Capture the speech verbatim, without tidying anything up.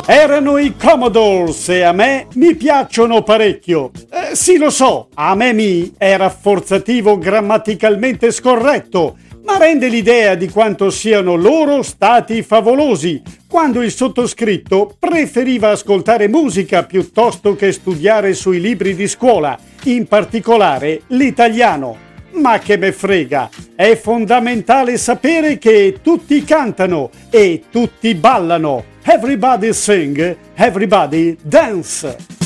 Erano i Commodores e a me mi piacciono parecchio. Eh, sì, lo so, a me mi è rafforzativo grammaticalmente scorretto, ma rende l'idea di quanto siano loro stati favolosi, quando il sottoscritto preferiva ascoltare musica piuttosto che studiare sui libri di scuola, in particolare l'italiano. Ma che me frega, è fondamentale sapere che tutti cantano e tutti ballano. Everybody sing, everybody dance.